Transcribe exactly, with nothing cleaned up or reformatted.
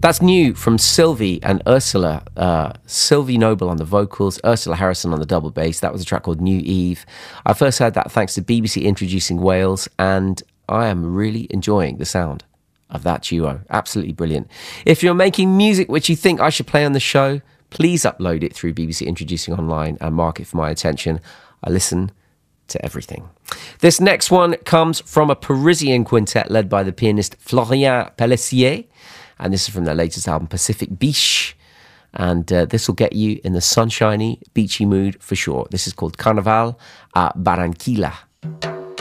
That's new from Sylvie and Ursula. Uh, Sylvie Noble on the vocals, Ursula Harrison on the double bass. That was a track called New Eve. I first heard that thanks to B B C Introducing Wales, and I am really enjoying the sound of that duo. Absolutely brilliant. If you're making music which you think I should play on the show, please upload it through B B C Introducing Online and mark it for my attention. I listen to everything. This next one comes from a Parisian quintet led by the pianist Florian Pellessier. And this is from their latest album, Pacific Biche. And uh, this will get you in the sunshiny, beachy mood for sure. This is called Carnaval à Barranquilla.